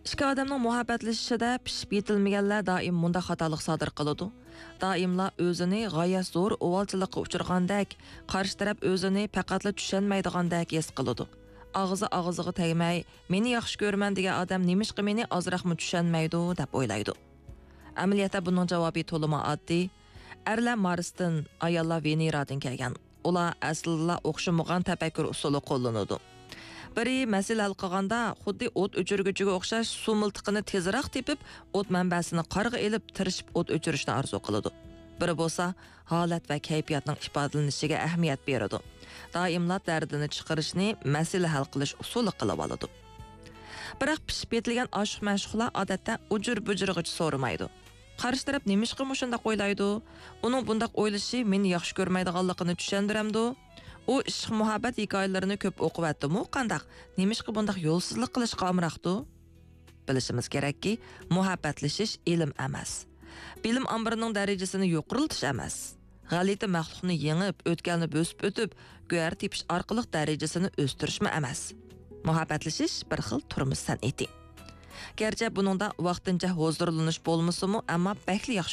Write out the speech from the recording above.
İki adamның muhabbatlashishida pishib yetilmaganlar doim munda xatolik sodir qiladi. Doimla o'zini g'oyat zo'r o'valchilikqa uchirgandek, qarshi taraf o'zini faqatla tushunmaydigandek his qiladi. Og'zi og'ziga tegmay, meni yaxshi ko'raman degan odam nimishqa meni ozroqmi tushunmaydi deb o'ylaydi. Amaliyotda buning javobi to'lima oddiy. Erlar Marsdan, ayollar Veneradan kelgan. Ular aslida o'xshamagan tafakkur usuli qo'llanadi. Biri masala hal qilganda xuddi o't o'chirguchiga o'xshash suv miltiqini tezroq tepib, o't manbasini qarg'a elib tirishib o't o'chirishni orzu qiladi. Biri bo'lsa, holat va kayfiyatning ifodalanishiga ahamiyat beradi. Doimlab dardini chiqarishni masala hal qilish usuli qilib oladi. Biroq pishib yetilgan oshiq-mashhuqlar odatda ujur-bujurg'ich so'ramaydi. Qarshi taraf nimishqa shunday o'ylaydi? Uning bunday o'ylashi meni yaxshi ko'rmaydiganligini tushundiramdi. U ishq muhabbat hikoyalarini ko'p o'qibatdimi? Qandaq? Nimishqa bunday yo'lsizlik qilishga amraqdi? Bilishimiz kerakki, muhabbatlashish ilm emas. Bilim ambirining darajasini yuqoriltish emas. G'alati maxluqni yengib, o'tganni bo'sib o'tib, go'yar tepish orqali darajasini o'stirishmi emas. Muhabbatlashish bir xil turmush san'ati. Gerçi buningda vaqtincha hozirlanish bo'lmasa-mu, ammo bakli yaxshi